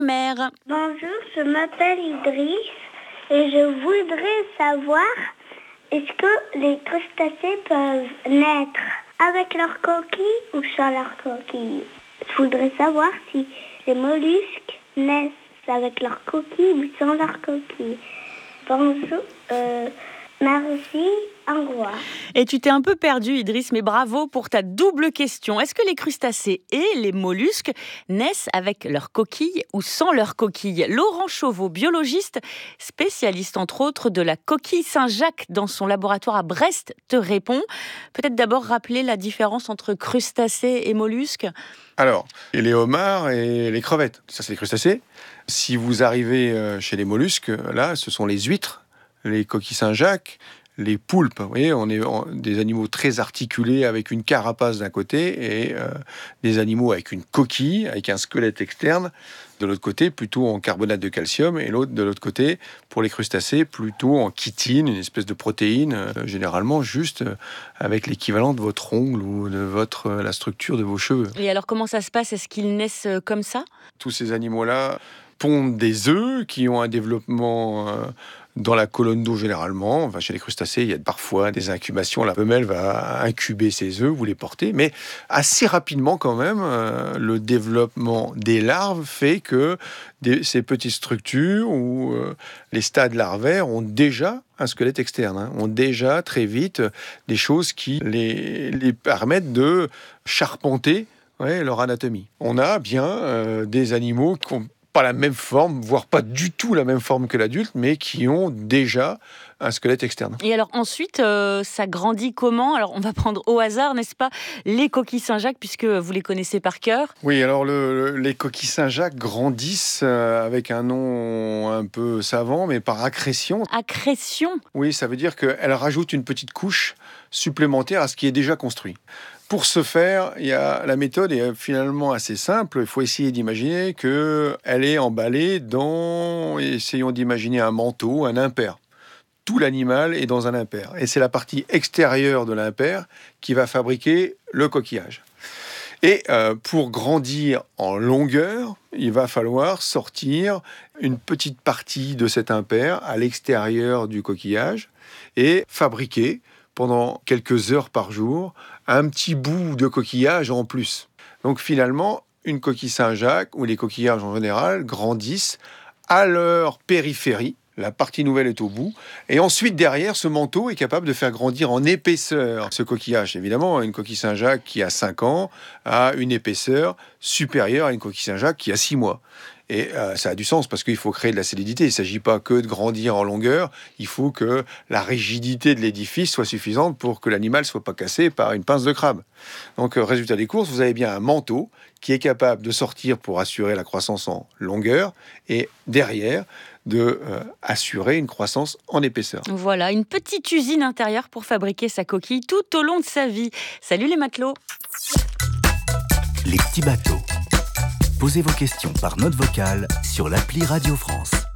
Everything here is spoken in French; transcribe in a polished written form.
Mère. Bonjour, je m'appelle Idriss et je voudrais savoir est-ce que les crustacés peuvent naître avec leur coquille ou sans leur coquille. Je voudrais savoir si les mollusques naissent avec leur coquille ou sans leur coquille. Bonjour, merci, au revoir. Et tu t'es un peu perdu, Idriss, mais bravo pour ta double question. Est-ce que les crustacés et les mollusques naissent avec leur coquille ou sans leur coquille ? Laurent Chauveau, biologiste, spécialiste entre autres de la coquille Saint-Jacques dans son laboratoire à Brest, te répond. Peut-être d'abord rappeler la différence entre crustacés et mollusques ? Alors, et les homards et les crevettes, ça c'est les crustacés. Si vous arrivez chez les mollusques, là, ce sont les huîtres, les coquilles Saint-Jacques, les poulpes. Vous voyez, on est des animaux très articulés avec une carapace d'un côté et des animaux avec une coquille, avec un squelette externe. De l'autre côté, plutôt en carbonate de calcium, et de l'autre côté, pour les crustacés, plutôt en chitine, une espèce de protéine, généralement juste avec l'équivalent de votre ongle ou de la structure de vos cheveux. Et alors, comment ça se passe ? Est-ce qu'ils naissent comme ça ? Tous ces animaux-là pondent des œufs qui ont un développement dans la colonne d'eau généralement. Enfin, chez les crustacés, il y a parfois des incubations. La femelle va incuber ses œufs, vous les portez. Mais assez rapidement quand même, le développement des larves fait que ces petites structures ou les stades larvaires ont déjà un squelette externe, ont déjà très vite des choses qui les permettent de charpenter leur anatomie. On a bien des animaux qui ont pas la même forme, voire pas du tout la même forme que l'adulte, mais qui ont déjà un squelette externe. Et alors ensuite, ça grandit comment ? Alors on va prendre au hasard, n'est-ce pas, les coquilles Saint-Jacques, puisque vous les connaissez par cœur. Oui, alors les coquilles Saint-Jacques grandissent avec un nom un peu savant, mais par accrétion. Accrétion ? Oui, ça veut dire qu'elle rajoute une petite couche supplémentaire à ce qui est déjà construit. Pour ce faire, la méthode est finalement assez simple. Il faut essayer d'imaginer qu'elle est emballée essayons d'imaginer un manteau, un impair. Tout l'animal est dans un impair. Et c'est la partie extérieure de l'impair qui va fabriquer le coquillage. Et pour grandir en longueur, il va falloir sortir une petite partie de cet impair à l'extérieur du coquillage et fabriquer pendant quelques heures par jour, un petit bout de coquillage en plus. Donc finalement, une coquille Saint-Jacques, ou les coquillages en général, grandissent à leur périphérie. La partie nouvelle est au bout. Et ensuite, derrière, ce manteau est capable de faire grandir en épaisseur ce coquillage. Évidemment, une coquille Saint-Jacques qui a 5 ans a une épaisseur supérieure à une coquille Saint-Jacques qui a 6 mois. Et ça a du sens parce qu'il faut créer de la solidité. Il ne s'agit pas que de grandir en longueur. Il faut que la rigidité de l'édifice soit suffisante pour que l'animal ne soit pas cassé par une pince de crabe. Donc, résultat des courses, vous avez bien un manteau qui est capable de sortir pour assurer la croissance en longueur et derrière de assurer une croissance en épaisseur. Voilà, une petite usine intérieure pour fabriquer sa coquille tout au long de sa vie. Salut les matelots. Les petits bateaux. Posez vos questions par note vocale sur l'appli Radio France.